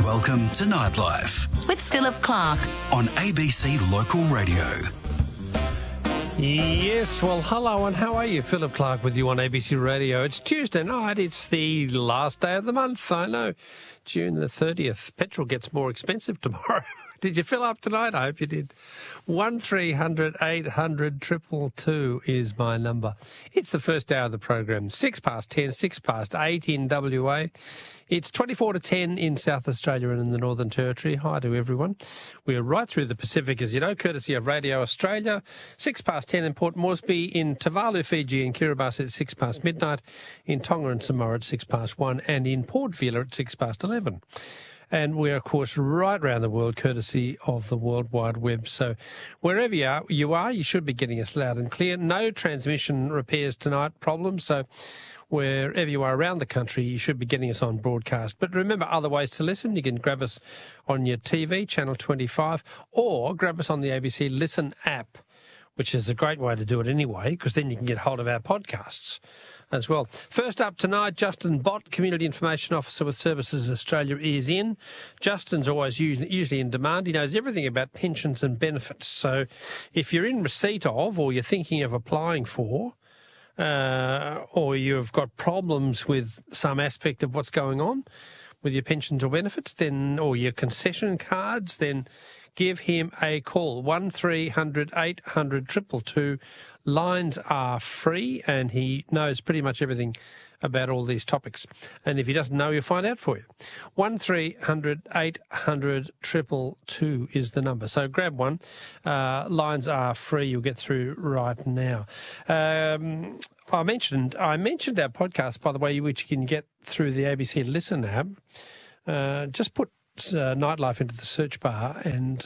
Welcome to Nightlife with Philip Clark on ABC Local Radio. Yes, well, hello and how are you? Philip Clark with you on ABC Radio. It's Tuesday night. It's the last day of the month. I know, June the 30th. Petrol gets more expensive tomorrow. Did you fill up tonight? I hope you did. 1300 800 222 is my number. It's the first hour of the program. 10, 8 in WA. It's 24 to 10 in South Australia and in the Northern Territory. Hi to everyone. We're right through the Pacific, as you know, courtesy of Radio Australia. 10 in Port Moresby, in Tuvalu, Fiji, and Kiribati at 6 midnight, in Tonga and Samoa at 1 and in Port Vila at 11. And we're, of course, right around the world, courtesy of the World Wide Web. So wherever you are, you should be getting us loud and clear. No transmission repairs tonight problems. So wherever you are around the country, you should be getting us on broadcast. But remember, other ways to listen. You can grab us on your TV, Channel 25, or grab us on the ABC Listen app, which is a great way to do it anyway, because then you can get hold of our podcasts as well. First up tonight, Justin Bott, Community Information Officer with Services Australia, is in. Justin's always usually in demand. He knows everything about pensions and benefits. So if you're in receipt of, or you're thinking of applying for, or you've got problems with some aspect of what's going on with your pensions or benefits, then, or your concession cards, then give him a call, 1300 800 222. Lines are free, and he knows pretty much everything about all these topics. And if he doesn't know, he'll find out for you. 1300 800 222 is the number. So grab one. Lines are free. You'll get through right now. I mentioned our podcast, by the way, which you can get through the ABC Listen app. Just put Nightlife into the search bar, and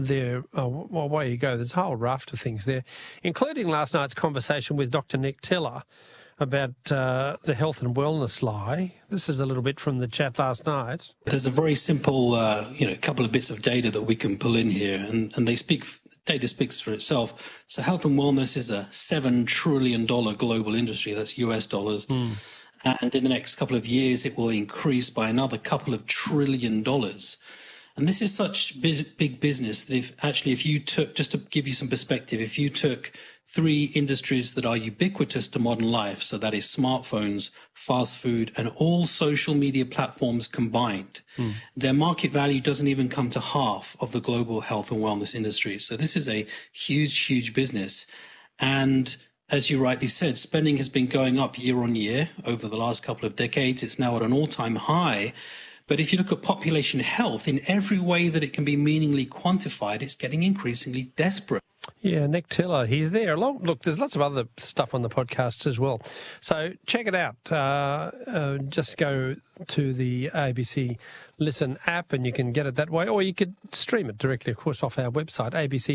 away you go. There's a whole raft of things there, including last night's conversation with Dr. Nick Tiller about the health and wellness lie. This is a little bit from the chat last night. There's a very simple, couple of bits of data that we can pull in here, and data speaks for itself. So health and wellness is a $7 trillion global industry. That's US dollars. And in the next couple of years, it will increase by another couple of $1 trillion. And this is such big business that if you took, just to give you some perspective, if you took 3 industries that are ubiquitous to modern life, so that is smartphones, fast food, and all social media platforms combined, their market value doesn't even come to half of the global health and wellness industry. So this is a huge, huge business. And as you rightly said, spending has been going up year on year over the last couple of decades. It's now at an all-time high. But if you look at population health, in every way that it can be meaningfully quantified, it's getting increasingly desperate. Yeah, Nick Tiller, he's there. Look, there's lots of other stuff on the podcasts as well. So check it out. Just go to the ABC Listen app and you can get it that way, or you could stream it directly, of course, off our website,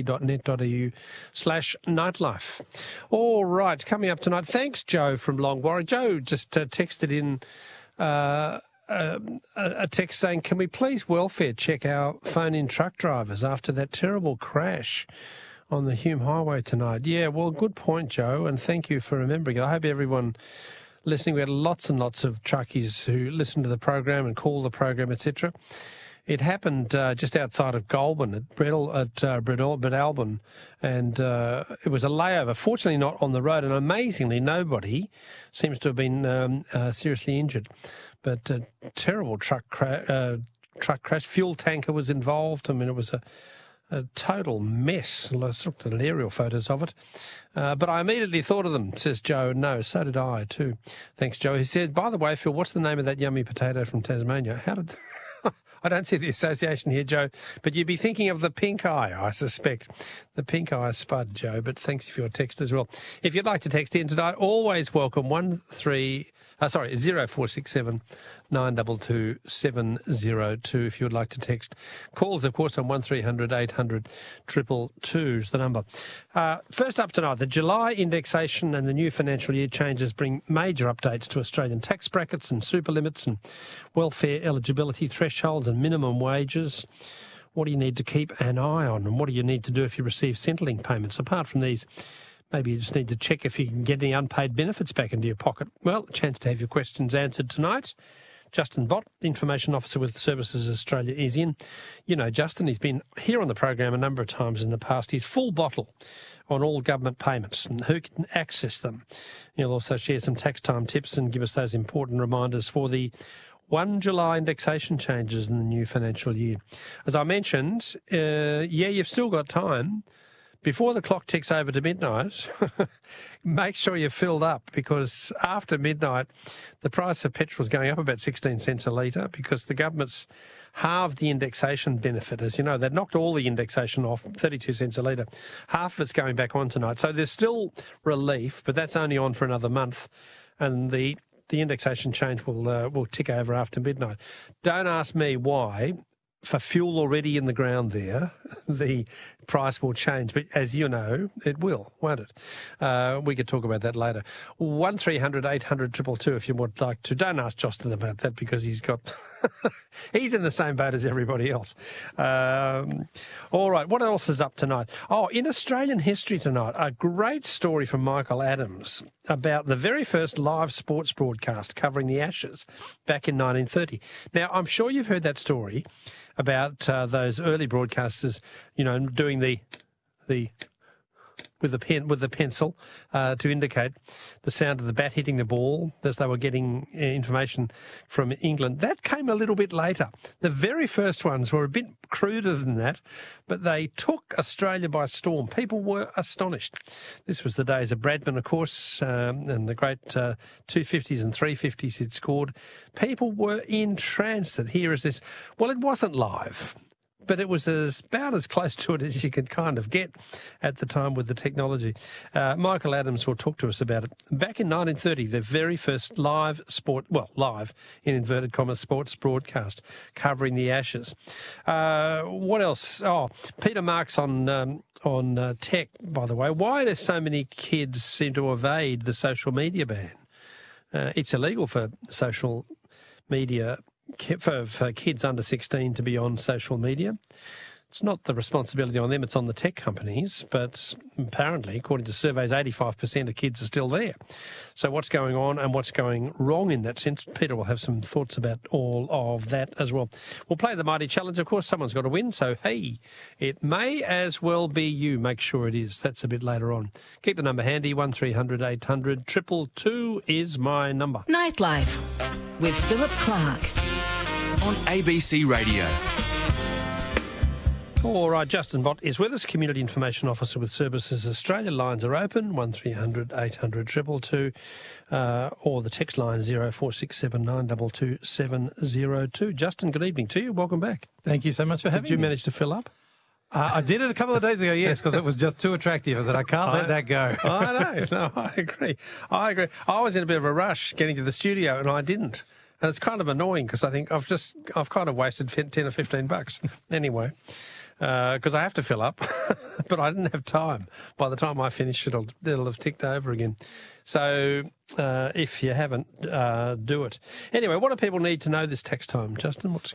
abc.net.au/nightlife. All right, coming up tonight, thanks, Joe from Longwarra. Joe just texted in a text saying, can we please welfare check our phone-in truck drivers after that terrible crash on the Hume Highway tonight? Yeah, well, good point, Joe, and thank you for remembering it. I hope everyone listening, we had lots and lots of truckies who listened to the program and called the program, etc. It happened just outside of Goulburn at Breadalbin, and it was a layover, fortunately not on the road, and amazingly nobody seems to have been seriously injured. But a terrible truck crash. Fuel tanker was involved. I mean, it was a total mess. I looked at aerial photos of it. But I immediately thought of them, says Joe. No, so did I too. Thanks, Joe. He said, by the way, Phil, what's the name of that yummy potato from Tasmania? How did... I don't see the association here, Joe, but you'd be thinking of the pink eye, I suspect. The pink eye spud, Joe, but thanks for your text as well. If you'd like to text in tonight, always welcome 0467 922 702 if you would like to text. Calls, of course, on 1300 800 222 is the number. First up tonight, the July indexation and the new financial year changes bring major updates to Australian tax brackets and super limits and welfare eligibility thresholds and minimum wages. What do you need to keep an eye on, and what do you need to do if you receive Centrelink payments? Apart from these, maybe you just need to check if you can get any unpaid benefits back into your pocket. Well, a chance to have your questions answered tonight. Justin Bott, Information Officer with Services Australia, is in. You know, Justin, he's been here on the program a number of times in the past. He's full bottle on all government payments and who can access them. He'll also share some tax time tips and give us those important reminders for the 1 July indexation changes in the new financial year. As I mentioned, you've still got time. Before the clock ticks over to midnight, make sure you're filled up, because after midnight, the price of petrol is going up about 16 cents a litre because the government's halved the indexation benefit. As you know, they've knocked all the indexation off, 32 cents a litre. Half of it's going back on tonight. So there's still relief, but that's only on for another month. And the indexation change will tick over after midnight. Don't ask me why. For fuel already in the ground there, the price will change. But as you know, it will, won't it? We could talk about that later. 1300 800 222 if you would like to. Don't ask Justin about that because he's got... he's in the same boat as everybody else. All right, what else is up tonight? Oh, in Australian history tonight, a great story from Michael Adams about the very first live sports broadcast covering the Ashes back in 1930. Now, I'm sure you've heard that story about those early broadcasters, you know, doing the with the pencil to indicate the sound of the bat hitting the ball as they were getting information from England. That came a little bit later. The very first ones were a bit cruder than that, but they took Australia by storm. People were astonished. This was the days of Bradman, of course, and the great 250s and 350s he'd scored. People were entranced that here is this. Well, it wasn't live, but it was about as close to it as you could kind of get at the time with the technology. Michael Adams will talk to us about it. Back in 1930, the very first live in inverted commas, sports broadcast covering the Ashes. What else? Oh, Peter Marks on tech, by the way. Why do so many kids seem to evade the social media ban? It's illegal for social media for kids under 16 to be on social media. It's not the responsibility on them, it's on the tech companies, but apparently, according to surveys, 85% of kids are still there. So what's going on and what's going wrong in that sense? Peter will have some thoughts about all of that as well. We'll play the Mighty Challenge. Of course, someone's got to win, so hey, it may as well be you. Make sure it is. That's a bit later on. Keep the number handy, 1300 800 222 is my number. Nightlife with Philip Clark on ABC Radio. All right, Justin Bott is with us, Community Information Officer with Services Australia. Lines are open, 1300 800 222, or the text line 0467 922 702. Justin, good evening to you. Welcome back. Thank you so much for having me. Did you manage to fill up? I did it a couple of days ago, yes, because it was just too attractive. I said, I can't let that go. I know. No, I agree. I was in a bit of a rush getting to the studio, and I didn't. And it's kind of annoying because I think I've kind of wasted 10 or $15 anyway, because I have to fill up, but I didn't have time. By the time I finish, it'll have ticked over again. So if you haven't, do it. Anyway, what do people need to know this tax time, Justin? What's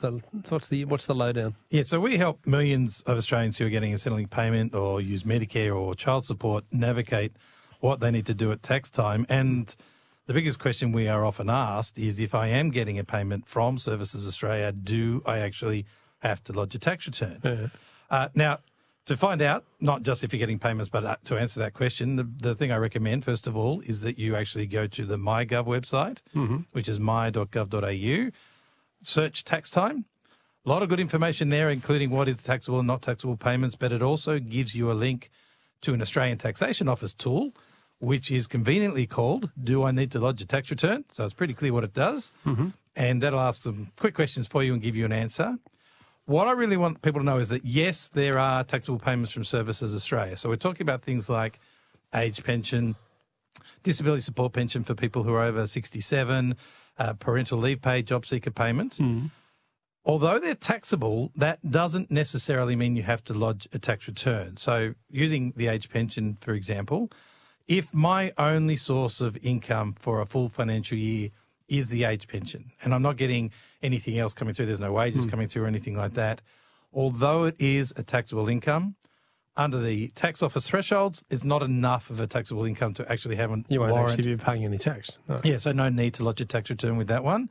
the lowdown? Yeah, so we help millions of Australians who are getting a settling payment or use Medicare or child support navigate what they need to do at tax time. And the biggest question we are often asked is, if I am getting a payment from Services Australia, do I actually have to lodge a tax return? Yeah. Now, to find out, not just if you're getting payments, but to answer that question, the thing I recommend, first of all, is that you actually go to the MyGov website, which is my.gov.au, search tax time. A lot of good information there, including what is taxable and not taxable payments, but it also gives you a link to an Australian Taxation Office tool, which is conveniently called Do I Need to Lodge a Tax Return? So it's pretty clear what it does. And that'll ask some quick questions for you and give you an answer. What I really want people to know is that, yes, there are taxable payments from Services Australia. So we're talking about things like age pension, disability support pension for people who are over 67, parental leave pay, job seeker payment. Although they're taxable, that doesn't necessarily mean you have to lodge a tax return. So using the age pension, for example, if my only source of income for a full financial year is the age pension, and I'm not getting anything else coming through, there's no wages coming through or anything like that, although it is a taxable income, under the tax office thresholds, it's not enough of a taxable income to actually have a You won't warrant. actually be paying any tax. No. Yeah, so no need to lodge a tax return with that one.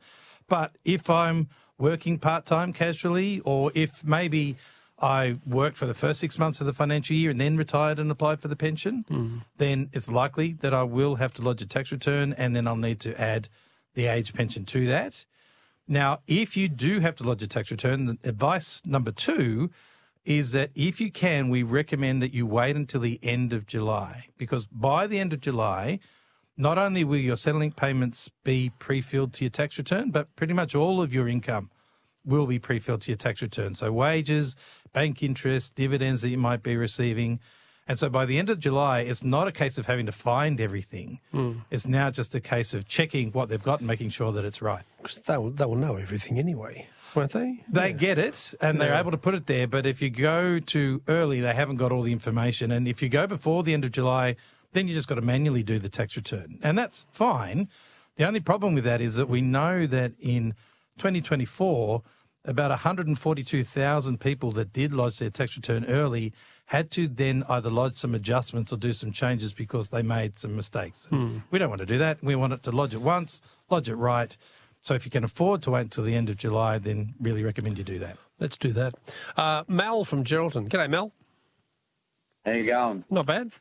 But if I'm working part-time casually, or if maybe I worked for the first 6 months of the financial year and then retired and applied for the pension, then it's likely that I will have to lodge a tax return, and then I'll need to add the age pension to that. Now, if you do have to lodge a tax return, the advice number 2 is that if you can, we recommend that you wait until the end of July, because by the end of July, not only will your Centrelink payments be pre-filled to your tax return, but pretty much all of your income will be pre-filled to your tax return. So wages, bank interest, dividends that you might be receiving. And so by the end of July, it's not a case of having to find everything. It's now just a case of checking what they've got and making sure that it's right. Because they will know everything anyway, won't they? They get it, and they're able to put it there. But if you go too early, they haven't got all the information. And if you go before the end of July, then you just got to manually do the tax return. And that's fine. The only problem with that is that we know that in 2024, about 142,000 people that did lodge their tax return early had to then either lodge some adjustments or do some changes because they made some mistakes. We don't want to do that. We want it to lodge it once, lodge it right. So if you can afford to wait until the end of July, then really recommend you do that. Let's do that. Mel from Geraldton. G'day, Mel. How you going? Not bad.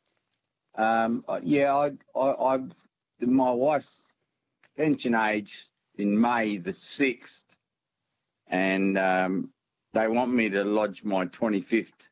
Yeah, my wife's pension age in May the 6th, and they want me to lodge my 25th,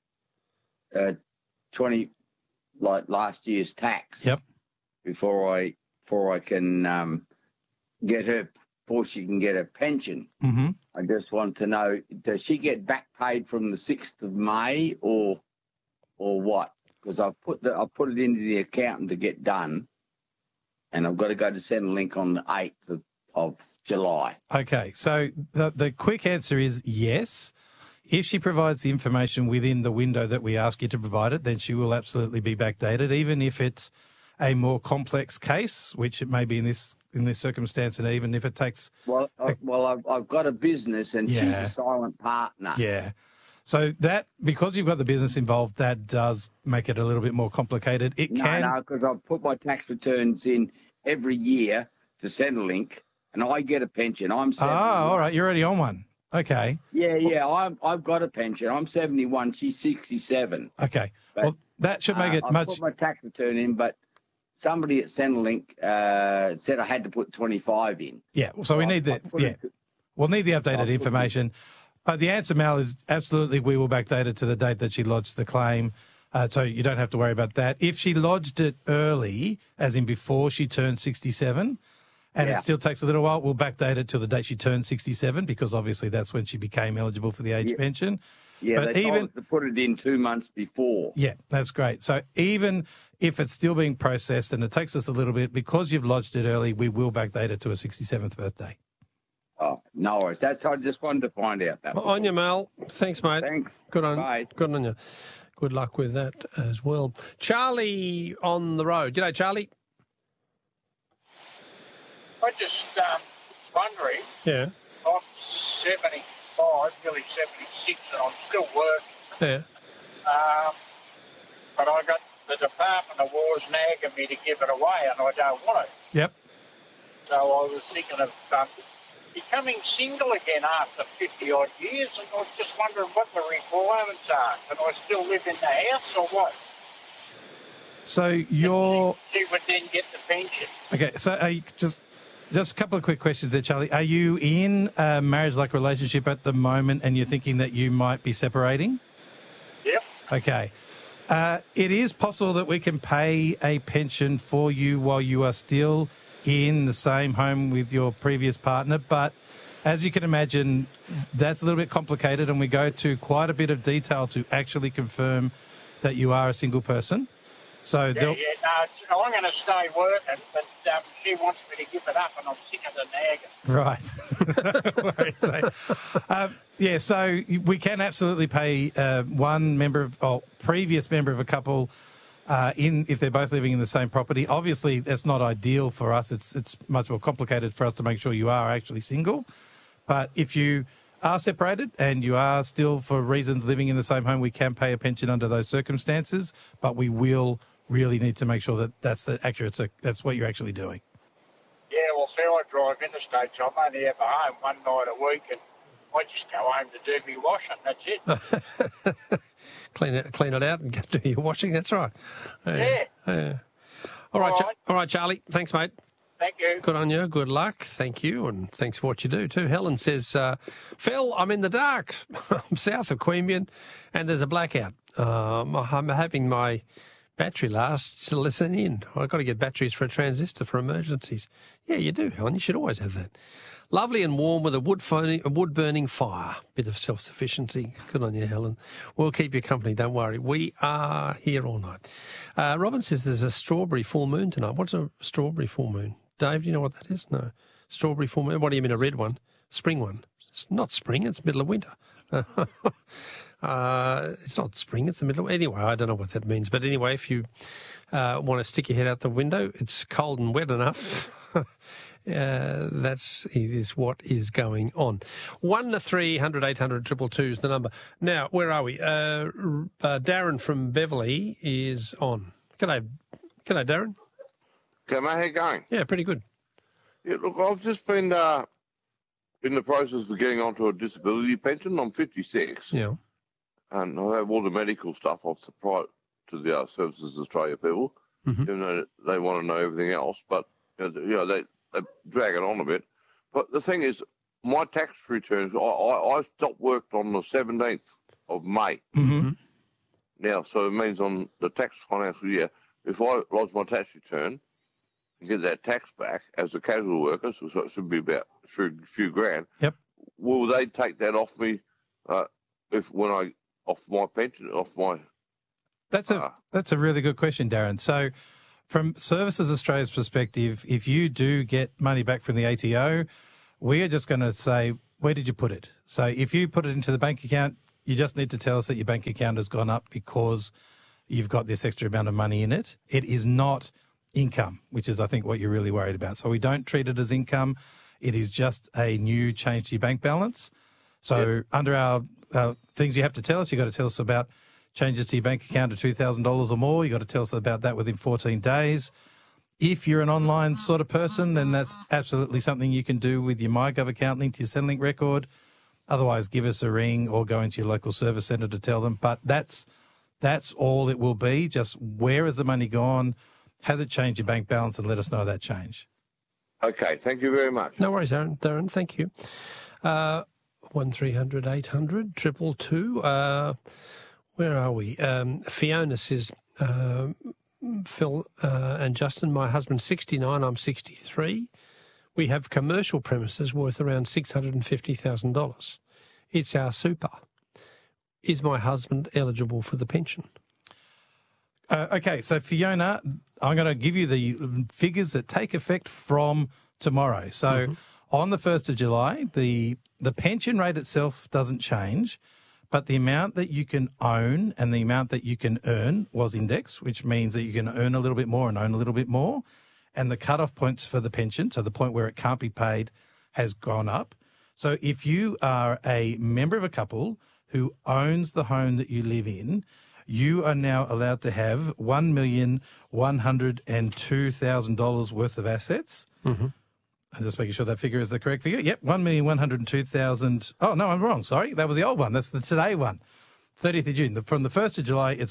like last year's tax. Yep. Before I can get her, before she can get her pension. Mm-hmm. I just want to know, does she get back paid from the 6th of May or what? Because I put it into the accountant to get done, and I've got to go to Centrelink on the 8th of July. Okay, so the quick answer is yes. If she provides the information within the window that we ask you to provide it, then she will absolutely be backdated, even if it's a more complex case, which it may be in this circumstance, and even if it takes... Well, I've got a business, and she's a silent partner. Yeah. So that, because you've got the business involved, that does make it a little bit more complicated. No, because I've put my tax returns in every year to Centrelink, and I get a pension. I'm 71. Oh, all right. You're already on one. Okay. Yeah. I've got a pension. I'm 71. She's 67. Okay. But, well, that should make it I much... put my tax return in, but somebody at Centrelink said I had to put 25 in. Yeah. So we need the... Yeah. We'll need the updated information. But the answer, Mel, is absolutely we will backdate it to the date that she lodged the claim. So you don't have to worry about that. If she lodged it early, as in before she turned 67, and it still takes a little while, we'll backdate it to the date she turned 67, because obviously that's when she became eligible for the age pension. Yeah, but they told us to put it in 2 months before. Yeah, that's great. So even if it's still being processed and it takes us a little bit, because you've lodged it early, we will backdate it to a 67th birthday. Oh, no worries. I just wanted to find out that. On you, Mel. Thanks, mate. Thanks. Good on you. Good luck with that as well. Charlie on the road. G'day, Charlie. I'm just wondering. Yeah. I'm 75, nearly 76, and I'm still working. Yeah. But I got the Department of War's nagging me to give it away, and I don't want it. Yep. So I was thinking of becoming single again after 50-odd years, and I was just wondering what the requirements are. Can I still live in the house or what? So you're... She would then get the pension. Okay, so just a couple of quick questions there, Charlie. Are you in a marriage-like relationship at the moment and you're thinking that you might be separating? Yep. Okay. It is possible that we can pay a pension for you while you are still in the same home with your previous partner, but as you can imagine, that's a little bit complicated, and we go to quite a bit of detail to actually confirm that you are a single person. So no, I'm going to stay working, but she wants me to give it up, and I'm sick of the nagging. Right. So we can absolutely pay one member or previous member of a couple if they're both living in the same property. Obviously, that's not ideal for us. It's much more complicated for us to make sure you are actually single. But if you are separated and you are still, for reasons, living in the same home, we can pay a pension under those circumstances. But we will really need to make sure that that's what you're actually doing. Yeah, well, See, I drive interstate, so I'm only ever home one night a week, and I just go home to do me washing. That's it. Clean it out and do your washing. That's right. Yeah. All right, All right. all right, Charlie. Thanks, mate. Thank you. Good on you. Good luck. Thank you, and thanks for what you do too. Helen says, "Phil, I'm in the dark. I'm south of Queanbeyan, and there's a blackout. I'm having my battery lasts to listen in. I've got to get batteries for a transistor for emergencies. Yeah, you do, Helen. You should always have that. Lovely and warm with a wood burning fire. Bit of self-sufficiency. Good on you, Helen. We'll keep you company. Don't worry. We are here all night." Robin says there's a strawberry full moon tonight. What's a strawberry full moon? Dave, do you know what that is? No. Strawberry full moon. What do you mean, a red one? Spring one? It's not spring. It's middle of winter. It's not spring. It's the middle. Anyway, I don't know what that means. But anyway, if you want to stick your head out the window, it's cold and wet enough. It is what is going on. 1300 800 222 is the number. Now, where are we? Darren from Beverley is on. G'day, Darren. Okay, mate, how you going? Yeah, pretty good. Yeah, look, I've just been in the process of getting onto a disability pension. I'm 56. Yeah. And I have all the medical stuff I've supplied to the Services Australia people, even though they want to know everything else. But, they drag it on a bit. But the thing is, my tax returns, I stopped work on the 17th of May. Mm-hmm. Now, so it means on the tax financial year, if I lodge my tax return and get that tax back as a casual worker, so it should be about a few grand, Yep. will they take that off me off my pension, off my... That's a really good question, Darren. So from Services Australia's perspective, if you do get money back from the ATO, we are just going to say, where did you put it? So if you put it into the bank account, you just need to tell us that your bank account has gone up because you've got this extra amount of money in it. It is not income, which is, I think, what you're really worried about. So we don't treat it as income. It is just a new change to your bank balance. So under our things you have to tell us, you've got to tell us about changes to your bank account to $2,000 or more. You've got to tell us about that within 14 days. If you're an online sort of person, then that's absolutely something you can do with your MyGov account linked to your Centrelink record. Otherwise, give us a ring or go into your local service centre to tell them. But that's all it will be. Just where has the money gone? Has it changed your bank balance? And let us know that change. Okay, thank you very much. No worries, Darren. Thank you. 1300 800 222. Where are we? Fiona says, Phil and Justin, my husband's 69, I'm 63. We have commercial premises worth around $650,000. It's our super. Is my husband eligible for the pension? Okay, so Fiona, I'm going to give you the figures that take effect from tomorrow. So on the 1st of July, the pension rate itself doesn't change, but the amount that you can own and the amount that you can earn was indexed, which means that you can earn a little bit more and own a little bit more. And the cut-off points for the pension, so the point where it can't be paid, has gone up. So if you are a member of a couple who owns the home that you live in, you are now allowed to have $1,102,000 worth of assets. I'm just making sure that figure is the correct figure. Yep, 1,102,000. Oh, no, I'm wrong. Sorry, that was the old one. That's the today one. 30th of June. From the 1st of July, it's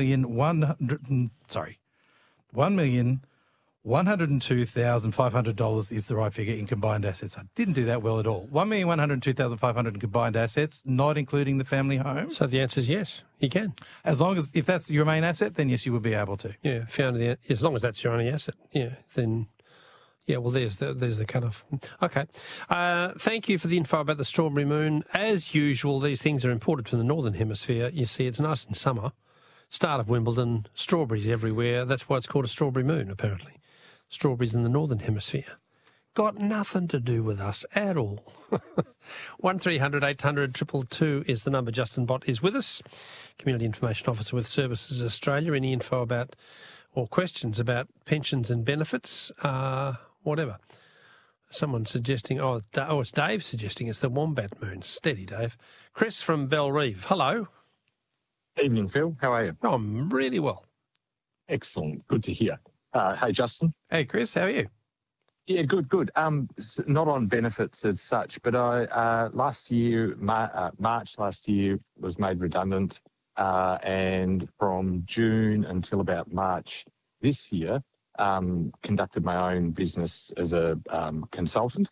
$1,102,500 is the right figure in combined assets. I didn't do that well at all. $1,102,500 in combined assets, not including the family home. So the answer is yes, you can. As long as, if that's your main asset, then yes, you would be able to. Yeah, as long as that's your only asset, then... Yeah, well, there's the cut-off. Okay. Thank you for the info about the strawberry moon. As usual, these things are imported from the Northern Hemisphere. You see, it's nice in summer. Start of Wimbledon, strawberries everywhere. That's why it's called a strawberry moon, apparently. Strawberries in the Northern Hemisphere. Got nothing to do with us at all. 1300 800 222 is the number. Justin Bott is with us, Community Information Officer with Services Australia. Any info about or questions about pensions and benefits, whatever. Someone suggesting, it's Dave suggesting it's the Wombat Moon. Steady, Dave. Chris from Bellerive. Hello. Evening, Phil. How are you? Oh, I'm really well. Excellent. Good to hear. Hey, Justin. Hey, Chris. How are you? Yeah, good. Not on benefits as such, but I last year, March last year, was made redundant, and from June until about March this year, conducted my own business as a consultant,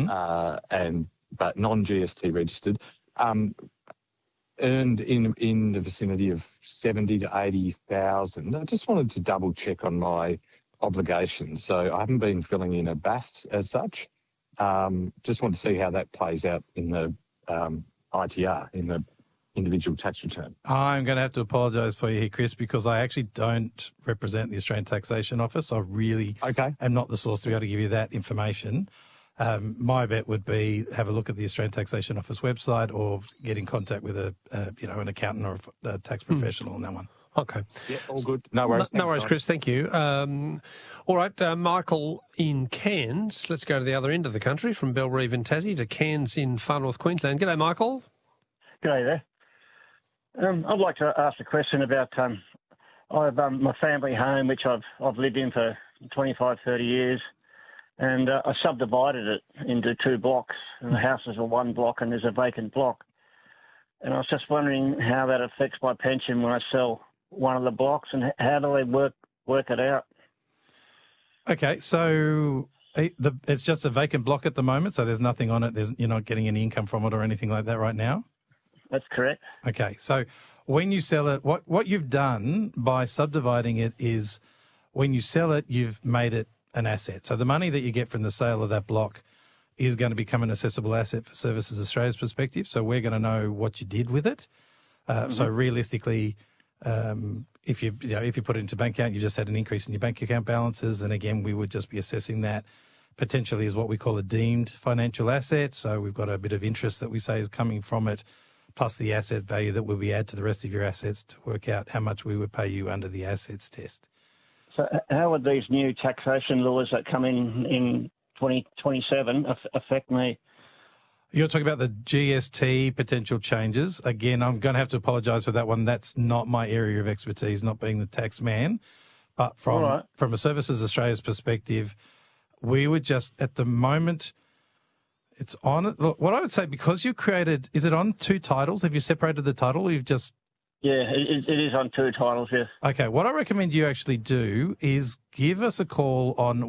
but non-GST registered. Earned in the vicinity of 70 to 80,000. I just wanted to double check on my obligations. So I haven't been filling in a BAS as such. Just want to see how that plays out in the ITR, in the individual tax return. I'm going to have to apologise for you here, Chris, because I actually don't represent the Australian Taxation Office. I really am not the source to be able to give you that information. My bet would be have a look at the Australian Taxation Office website or get in contact with an accountant or a tax professional on that one. Okay. Yeah, all good. No worries. No worries, Chris. Thank you. All right, Michael in Cairns. Let's go to the other end of the country, from Bellerive in Tassie to Cairns in far north Queensland. G'day, Michael. G'day there. I'd like to ask a question about I've my family home, which I've lived in for 25, 30 years, and I subdivided it into 2 blocks, and the house is a 1 block and there's a vacant block. And I was just wondering how that affects my pension when I sell one of the blocks, and how do they work it out? Okay, so it's just a vacant block at the moment, so there's nothing on it. You're not getting any income from it or anything like that right now? That's correct. Okay, so when you sell it, what you've done by subdividing it is when you sell it, you've made it an asset. So the money that you get from the sale of that block is going to become an assessable asset for Services Australia's perspective. So we're going to know what you did with it. So realistically, if you put it into bank account, you just had an increase in your bank account balances, and again, we would just be assessing that potentially as what we call a deemed financial asset. So we've got a bit of interest that we say is coming from it, plus the asset value that will be added to the rest of your assets to work out how much we would pay you under the assets test. So how would these new taxation laws that come in 2027 affect me? You're talking about the GST potential changes. Again, I'm going to have to apologise for that one. That's not my area of expertise, not being the tax man. But from a Services Australia's perspective, we would just, at the moment, it's on. Look, what I would say, because you created, is it on 2 titles? Have you separated the title, or you've just... Yeah, it is on 2 titles, yes. Okay, what I recommend you actually do is give us a call on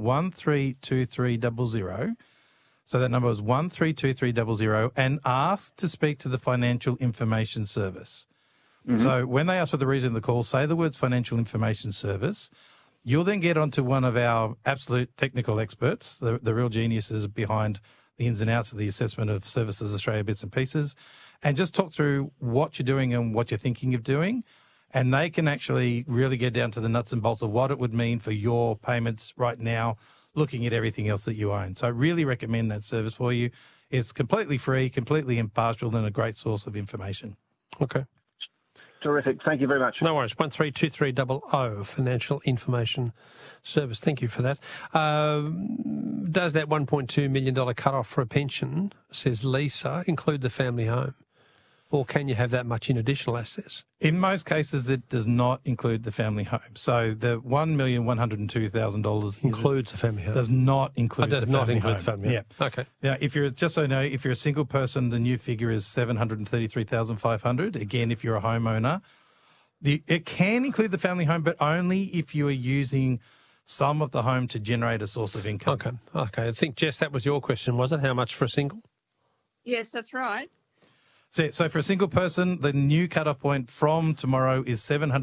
132300. So that number is 132300, and ask to speak to the Financial Information Service. So when they ask for the reason of the call, say the words Financial Information Service. You'll then get onto one of our absolute technical experts, the real geniuses behind the ins and outs of the assessment of Services Australia bits and pieces, and just talk through what you're doing and what you're thinking of doing. And they can actually really get down to the nuts and bolts of what it would mean for your payments right now, looking at everything else that you own. So I really recommend that service for you. It's completely free, completely impartial, and a great source of information. Okay. Terrific. Thank you very much. No worries. 132300, Financial Information Service. Thank you for that. Does that $1.2 million cut-off for a pension, says Lisa, include the family home? Or can you have that much in additional assets? In most cases, it does not include the family home. So the $1,102,000 includes the family home. Does not include the family home. The family home. Yeah. Okay. Now, if you're a single person, the new figure is $733,500. Again, if you're a homeowner, it can include the family home, but only if you are using some of the home to generate a source of income. Okay. I think, Jess, that was your question, was it? How much for a single? Yes, that's right. So for a single person, the new cut-off point from tomorrow is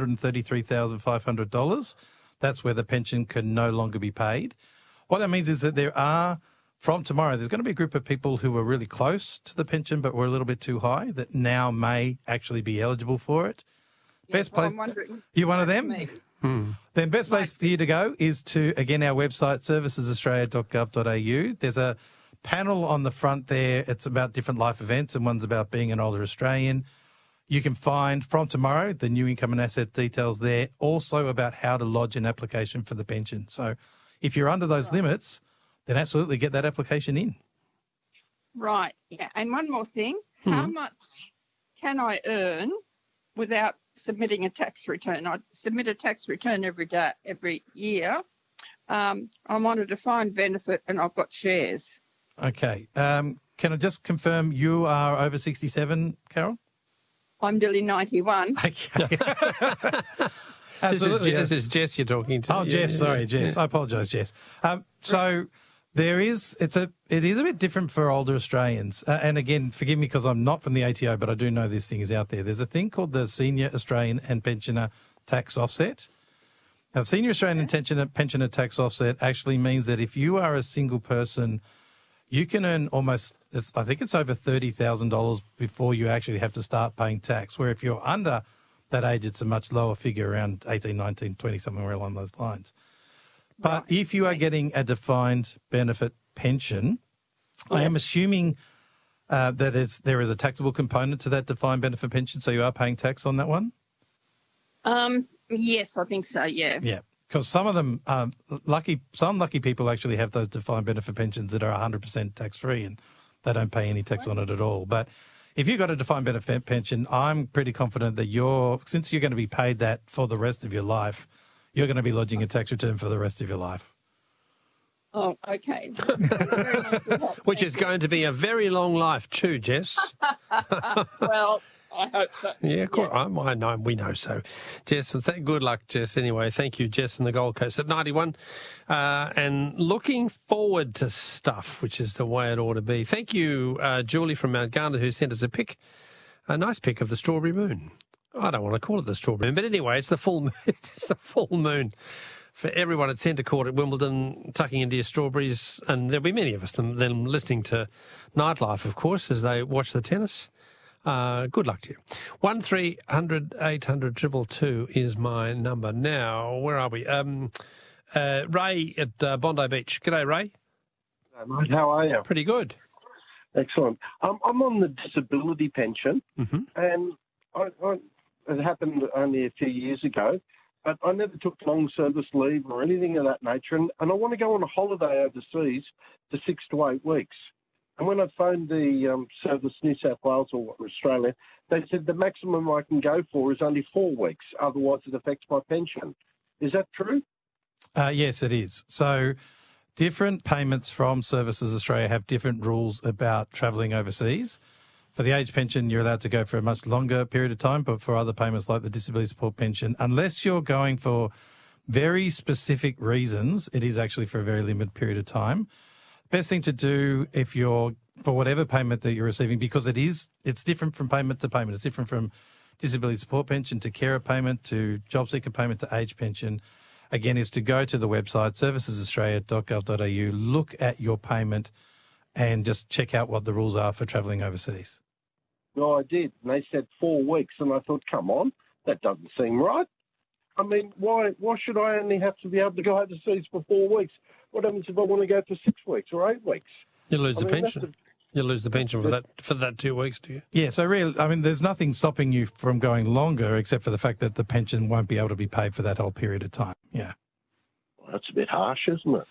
$733,500. That's where the pension can no longer be paid. What that means is that from tomorrow, there's going to be a group of people who were really close to the pension but were a little bit too high that now may actually be eligible for it. Yes, best place. I'm wondering. You one of them? Then best place for you to go is to, again, our website, servicesaustralia.gov.au. There's a panel on the front there. It's about different life events, and one's about being an older Australian. You can find from tomorrow the new income and asset details there, also about how to lodge an application for the pension. So if you're under those limits, then absolutely get that application in. Right. Yeah. And one more thing, how much can I earn without submitting a tax return? I submit a tax return every year, I'm on a defined benefit and I've got shares. Okay. Can I just confirm you are over 67, Carol? I'm nearly 91. Okay. Absolutely. This is Jess you're talking to. Oh, Jess. Sorry, Jess. I apologise, Jess. So it is a bit different for older Australians. And again, forgive me because I'm not from the ATO, but I do know this thing is out there. There's a thing called the Senior Australian and Pensioner Tax Offset. Now, Senior Australian and Pensioner Tax Offset actually means that if you are a single person, you can earn almost, I think it's over $30,000 before you actually have to start paying tax, where if you're under that age, it's a much lower figure, around 18, 19, 20, somewhere along those lines. But if you are getting a defined benefit pension, I am assuming that there is a taxable component to that defined benefit pension, so you are paying tax on that one? Yes, I think so, yeah. Yeah, because some of them, some lucky people actually have those defined benefit pensions that are 100% tax-free and they don't pay any tax on it at all. But if you've got a defined benefit pension, I'm pretty confident that since you're going to be paid that for the rest of your life, you're going to be lodging a tax return for the rest of your life. Oh, okay. Which is going to be a very long life too, Jess. Well, I hope so. Yeah, of course. I know, we know so. Jess, good luck, Jess, anyway. Thank you, Jess from the Gold Coast at 91. And looking forward to stuff, which is the way it ought to be. Thank you, Julie from Mount Garner, who sent us a nice pic of the strawberry moon. I don't want to call it the strawberry moon, but anyway, it's the full moon. It's the full moon for everyone at Centre Court at Wimbledon, tucking into your strawberries. And there'll be many of us, them listening to Nightlife, of course, as they watch the tennis. Good luck to you. 1300 800 222 is my number. Now, where are we? Ray at Bondi Beach. G'day, Ray. Hey, mate, how are you? Pretty good. Excellent. I'm on the disability pension, and it happened only a few years ago, but I never took long service leave or anything of that nature, and I want to go on a holiday overseas for 6 to 8 weeks. And when I phoned the Service New South Wales or Australia, they said the maximum I can go for is only 4 weeks. Otherwise, it affects my pension. Is that true? Yes, it is. So different payments from Services Australia have different rules about travelling overseas. For the age pension, you're allowed to go for a much longer period of time, but for other payments like the disability support pension, unless you're going for very specific reasons, it is actually for a very limited period of time. Best thing to do if you're, for whatever payment that you're receiving, because it's different from payment to payment. It's different from disability support pension to carer payment to job seeker payment to age pension. Again, is to go to the website, servicesaustralia.gov.au, look at your payment and just check out what the rules are for travelling overseas. No, I did. And they said 4 weeks, and I thought, come on, that doesn't seem right. I mean, why should I only have to be able to go overseas for 4 weeks? What happens if I want to go for 6 weeks or 8 weeks? You lose the pension. You lose the pension for that 2 weeks, do you? Yeah, so really, I mean, there's nothing stopping you from going longer except for the fact that the pension won't be able to be paid for that whole period of time. Yeah. Well, that's a bit harsh, isn't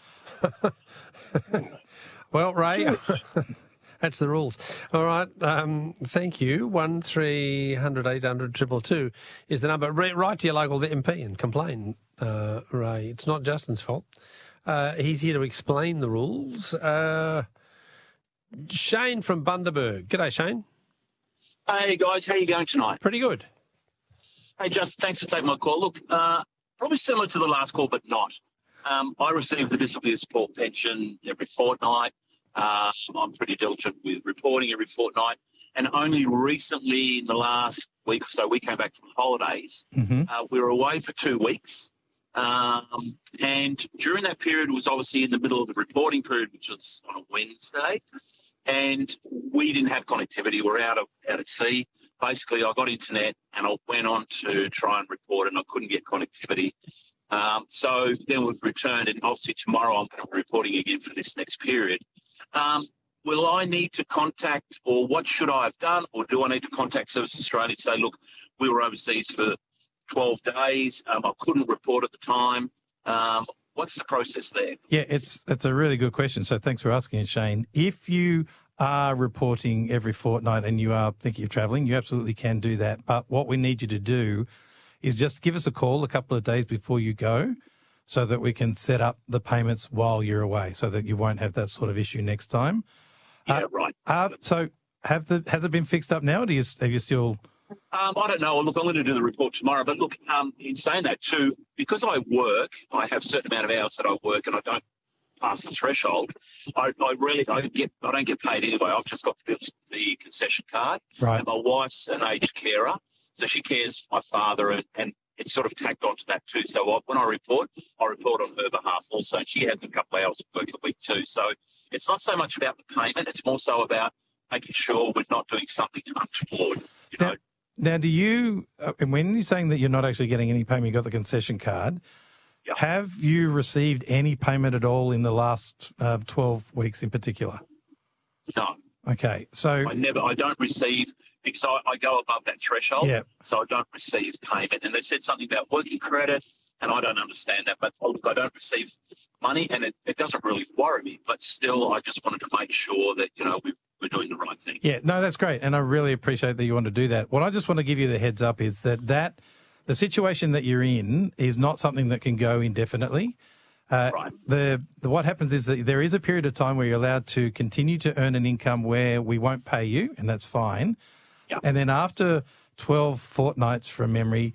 it? Well, Ray, that's the rules. All right, thank you. 1300 800 222 is the number. Write to your local MP and complain, Ray. It's not Justin's fault. He's here to explain the rules. Shane from Bundaberg. G'day, Shane. Hey, guys. How are you going tonight? Pretty good. Hey, Justin, thanks for taking my call. Look, probably similar to the last call, but not. I receive the disability support pension every fortnight. I'm pretty diligent with reporting every fortnight. And only recently, in the last week or so, we came back from holidays. We were away for 2 weeks. And during that period was obviously in the middle of the reporting period, which was on a Wednesday. And we didn't have connectivity. We're out at sea. Basically, I got internet and I went on to try and report, and I couldn't get connectivity. So then we've returned, and obviously tomorrow I'm going to be reporting again for this next period. Will I need to contact, or what should I have done, or do I need to contact Service Australia and say, look, we were overseas for 12 days. I couldn't report at the time. What's the process there? Yeah, it's a really good question. So thanks for asking it, Shane. If you are reporting every fortnight and you are thinking of travelling, you absolutely can do that. But what we need you to do is just give us a call a couple of days before you go so that we can set up the payments while you're away so that you won't have that sort of issue next time. Yeah, right. So has it been fixed up now, or have you still... I don't know. Look, I'm going to do the report tomorrow. But look, in saying that too, because I work, I have a certain amount of hours that I work, and I don't pass the threshold. I don't get paid anyway. I've just got the concession card. Right. And my wife's an aged carer, so she cares for my father, and it's sort of tagged onto that too. So when I report on her behalf also. She has a couple of hours of work a week too. So it's not so much about the payment; it's more so about making sure we're not doing something untoward. You know. Now, do you, and when you're saying that you're not actually getting any payment, you got the concession card, have you received any payment at all in the last 12 weeks in particular? No. Okay, so... I don't receive, because I go above that threshold, Yeah. so I don't receive payment. And they said something about working credit, and I don't understand that, but look, I don't receive money, and it doesn't really worry me, but still I just wanted to make sure that, you know, we're doing the right thing. Yeah, no, that's great, and I really appreciate that you want to do that. What I just want to give you the heads up is that the situation that you're in is not something that can go indefinitely. Right. What happens is that there is a period of time where you're allowed to continue to earn an income where we won't pay you, and that's fine. Yep. And then after 12 fortnights from memory,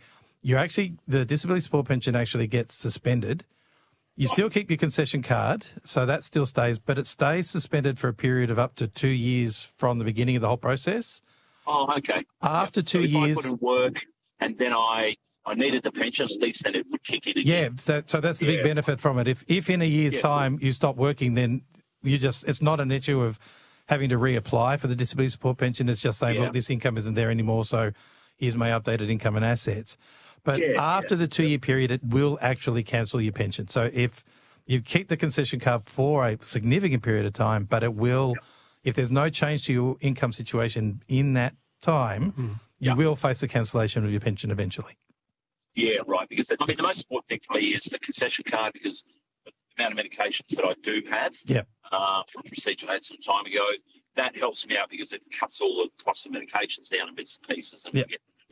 the disability support pension actually gets suspended. You still keep your concession card, so that still stays, but it stays suspended for a period of up to 2 years from the beginning of the whole process. Oh, okay. After 2 so years... if I put in work and then I needed the pension, at least then it would kick in again. Yeah, so that's the big benefit from it. If in a year's time you stop working, then it's not an issue of having to reapply for the disability support pension. It's just saying, look, this income isn't there anymore, so here's my updated income and assets. But after the 2 year period, it will actually cancel your pension. So if you keep the concession card for a significant period of time, but it will, if there's no change to your income situation in that time, you will face the cancellation of your pension eventually. Yeah, right. Because I mean, the most important thing for me is the concession card, because the amount of medications that I do have from a procedure I had some time ago, that helps me out because it cuts all the cost of medications down in bits and pieces. And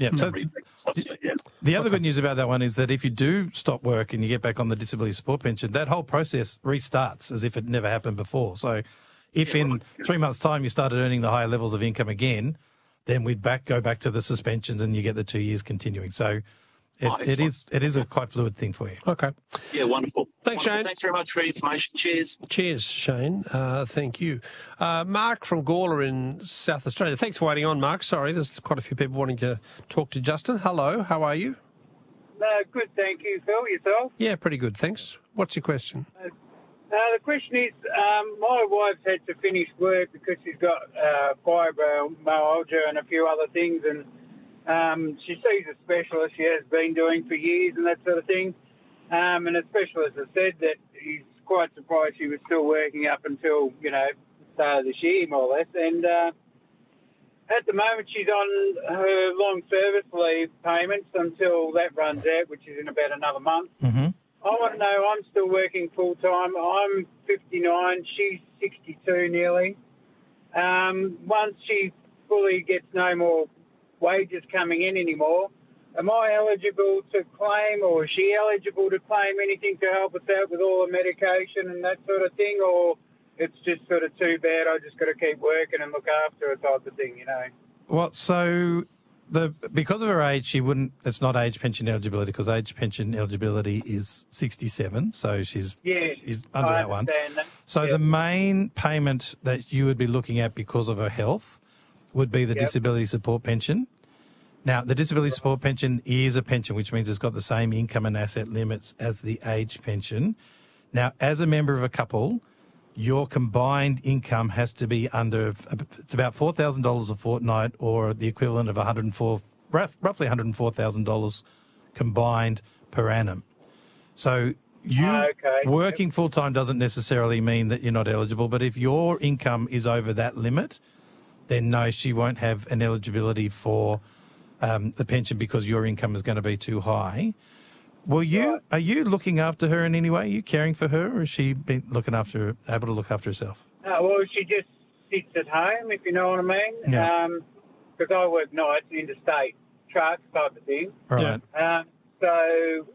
The other good news about that one is that if you do stop work and you get back on the disability support pension, that whole process restarts as if it never happened before. So if in 3 months' time you started earning the higher levels of income again, then we'd go back to the suspensions and you get the 2 years continuing. So it is a quite fluid thing for you. Okay. Yeah, wonderful. Thanks, Shane. Thanks very much for your information. Cheers. Cheers, Shane. Thank you. Mark from Gawler in South Australia. Thanks for waiting on, Mark. Sorry, there's quite a few people wanting to talk to Justin. Hello, how are you? Good, thank you, Phil. Yourself? Yeah, pretty good, thanks. What's your question? The question is, my wife's had to finish work because she's got fibromyalgia and a few other things, and she sees a specialist she has been doing for years and that sort of thing. And the specialist has said that he's quite surprised she was still working up until, the start of this year, more or less. And at the moment, she's on her long service leave payments until that runs out, which is in about another month. Mm-hmm. I want to know, I'm still working full-time. I'm 59. She's 62 nearly. Once she fully gets no more wages coming in anymore, am I eligible to claim, or is she eligible to claim anything to help us out with all the medication and that sort of thing, or it's just sort of too bad, I just got to keep working and look after her type of thing, Well, so because of her age, she wouldn't. It's not age pension eligibility, because age pension eligibility is 67, so she's under that one. That. So the main payment that you would be looking at because of her health would be the disability support pension. Now, the disability support pension is a pension, which means it's got the same income and asset limits as the age pension. Now, as a member of a couple, your combined income has to be it's about $4,000 a fortnight, or the equivalent of roughly $104,000 combined per annum. So working full-time doesn't necessarily mean that you're not eligible, but if your income is over that limit, then no, she won't have an eligibility for the pension because your income is going to be too high. Are you looking after her in any way? Are you caring for her, or has she been able to look after herself? Well, she just sits at home, if you know what I mean. Yeah. Because I work nights, interstate trucks type of thing. Right. So also,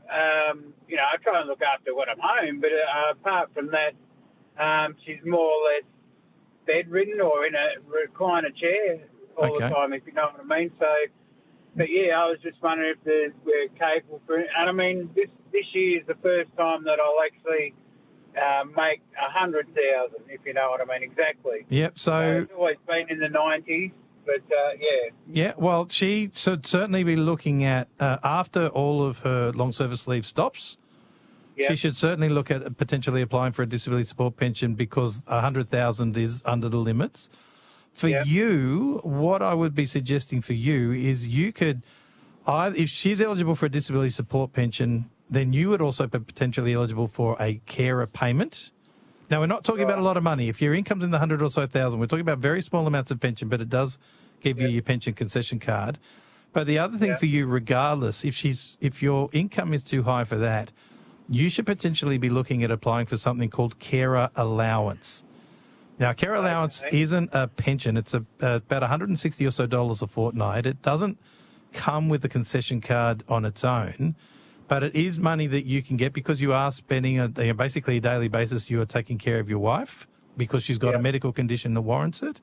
I try and look after when I'm home, but apart from that, she's more or less bedridden or in a recliner chair all the time, if you know what I mean. So, but yeah, I was just wondering if we're capable for it. And I mean, this year is the first time that I'll actually make 100,000, if you know what I mean, exactly. Yep. So it's always been in the 90s, but yeah. Yeah. Well, she should certainly be looking at after all of her long service leave stops. She should certainly look at potentially applying for a disability support pension because 100,000 is under the limits. For you, what I would be suggesting for you is you could, if she's eligible for a disability support pension, then you would also be potentially eligible for a carer payment. Now, we're not talking about a lot of money. If your income's in the 100 or so thousand, we're talking about very small amounts of pension, but it does give you your pension concession card. But the other thing for you, regardless, if your income is too high for that, you should potentially be looking at applying for something called carer allowance. Now, carer allowance isn't a pension. It's about $160 or so a fortnight. It doesn't come with the concession card on its own, but it is money that you can get because you are spending basically a daily basis. You are taking care of your wife because she's got a medical condition that warrants it.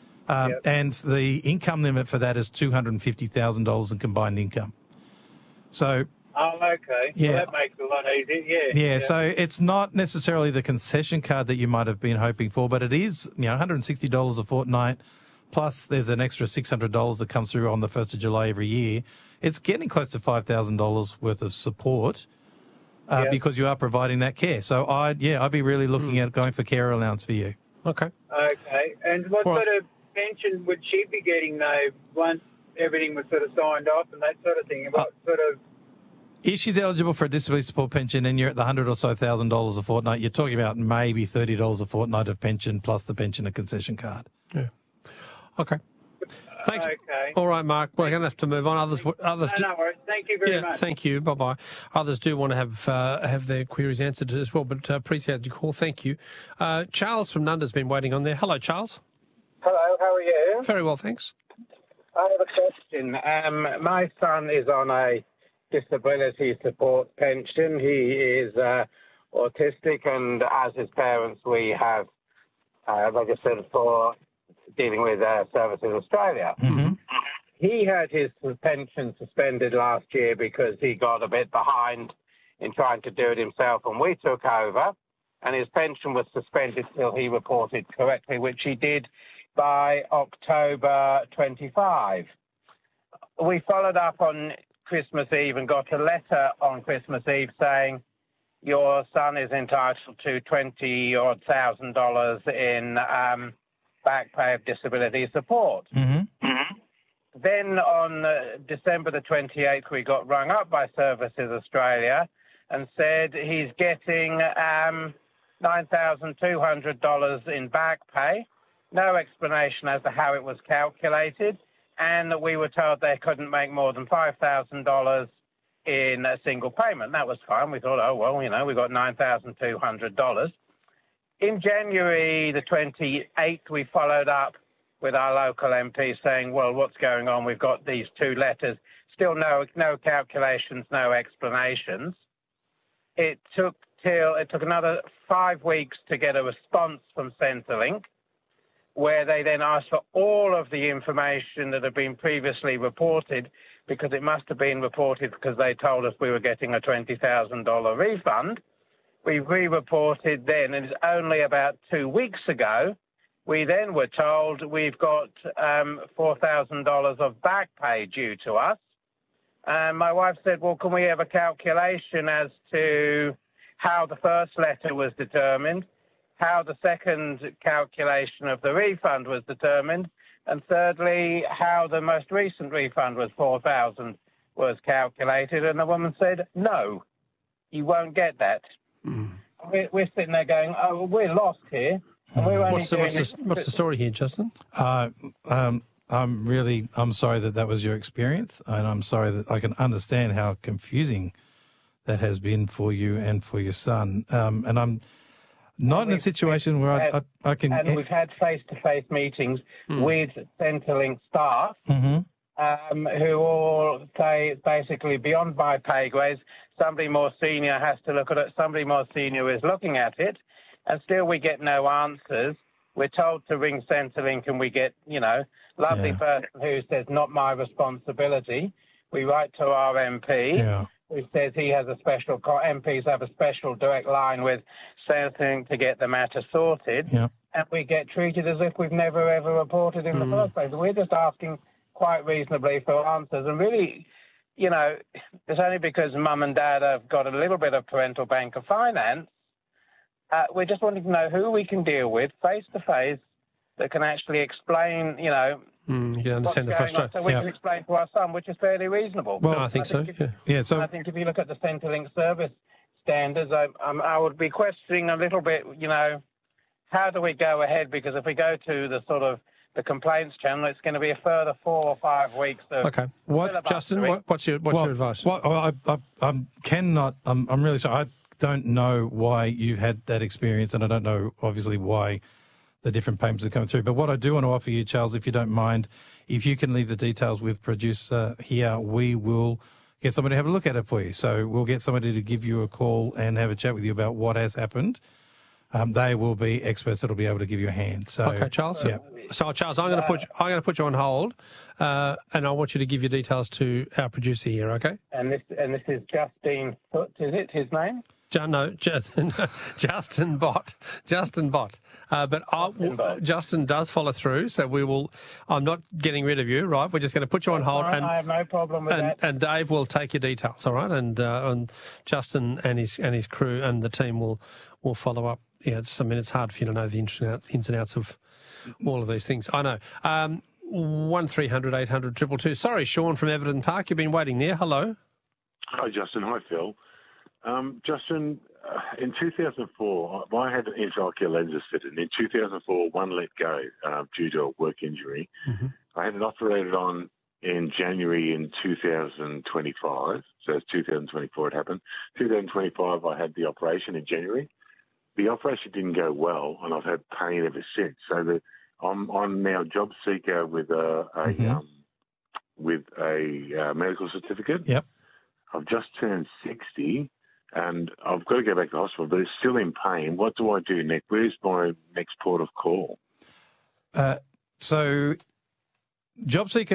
And the income limit for that is $250,000 in combined income. So... Oh, okay. Yeah. Well, that makes it a lot easier, Yeah, so it's not necessarily the concession card that you might have been hoping for, but it is, $160 a fortnight, plus there's an extra $600 that comes through on the 1st of July every year. It's getting close to $5,000 worth of support because you are providing that care. So, I'd be really looking at going for care allowance for you. Okay. Okay. And what sort of pension would she be getting, though, once everything was sort of signed off and that sort of thing? And what sort of... If she's eligible for a disability support pension and you're at the $100 or so thousand a fortnight, you're talking about maybe $30 a fortnight of pension plus the pension and concession card. Yeah. Okay. Thanks. Okay. All right, Mark. We're going to have to move on. Others. No worries. Thank you very much. Thank you. Bye-bye. Others do want to have their queries answered as well, but appreciate your call. Thank you. Charles from Nunda's been waiting on there. Hello, Charles. Hello. How are you? Very well, thanks. I have a question. My son is on a disability support pension. He is autistic, and as his parents, we have registered for dealing with Services Australia. Mm-hmm. He had his pension suspended last year because he got a bit behind in trying to do it himself, and we took over, and his pension was suspended till he reported correctly, which he did by October 25. We followed up on Christmas Eve and got a letter on Christmas Eve saying your son is entitled to $20,000 in back pay of disability support. Mm-hmm. Then on December the 28th, we got rung up by Services Australia and said he's getting $9,200 in back pay, no explanation as to how it was calculated, and we were told they couldn't make more than $5,000 in a single payment. That was fine. We thought, we got $9,200. In January the 28th, we followed up with our local MP saying, well, what's going on? We've got these two letters. Still no calculations, no explanations. It took another 5 weeks to get a response from Centrelink, where they then asked for all of the information that had been previously reported, because it must have been reported because they told us we were getting a $20,000 refund. We re-reported then, and it's only about 2 weeks ago, we then were told we've got $4,000 of back pay due to us. And my wife said, well, can we have a calculation as to how the first letter was determined, how the second calculation of the refund was determined, and thirdly, how the most recent refund was $4,000 was calculated. And the woman said, no, you won't get that. Mm. We're sitting there going, oh, we're lost here. And we're only What's the story here, Justin? I'm sorry that was your experience, and I'm sorry that I can understand how confusing that has been for you and for your son. And I'm not in a situation where I can... And we've had face-to-face meetings with Centrelink staff, Mm-hmm. who all say it's basically beyond my pay grades. Somebody more senior has to look at it. Somebody more senior is looking at it, and still we get no answers. We're told to ring Centrelink, and we get, lovely person who says, not my responsibility. We write to our MP, who says he has MPs have a special direct line with Centrelink to get the matter sorted. Yeah. And we get treated as if we've never, ever reported in the first place. We're just asking quite reasonably for answers. And really, it's only because Mum and Dad have got a little bit of parental bank of finance. We're just wanting to know who we can deal with face-to-face that can actually explain, you can understand the frustration. So we can explain to our son, which is fairly reasonable. Well, I think so. I think if you look at the Centrelink service standards, I would be questioning a little bit, how do we go ahead? Because if we go to the complaints channel, it's going to be a further 4 or 5 weeks. Okay. Justin, what's your advice? I'm really sorry. I don't know why you've had that experience, and I don't know, obviously, why the different payments are coming through. But what I do want to offer you, Charles, if you don't mind, if you can leave the details with producer here, we will get somebody to have a look at it for you. So we'll get somebody to give you a call and have a chat with you about what has happened. They will be experts that will be able to give you a hand. So, okay, Charles. Yeah. So, Charles, I'm going to put you on hold, and I want you to give your details to our producer here. Okay. And this is Justine Foote, is it his name? No, Justin Bott. Justin Bott. Justin does follow through, so we will. I'm not getting rid of you, right? We're just going to put you on hold, and I have no problem with that. And Dave will take your details, all right? And Justin and his crew and the team will follow up. Yeah, it's hard for you to know the ins and outs of all of these things. I know. 1300 800 222. Sorry, Sean from Everton Park. You've been waiting there. Hello. Hi, Justin. Hi, Phil. Justin, in 2004, I had intraocular lenses fitted. In 2004, one let go due to a work injury. Mm-hmm. I had it operated on in January in 2025. So it's 2024 it happened. 2025, I had the operation in January. The operation didn't go well, and I've had pain ever since. So I'm now job seeker with a medical certificate. Yep. I've just turned 60. And I've got to go back to the hospital, but it's still in pain. What do I do next? Where's my next port of call? So, JobSeeker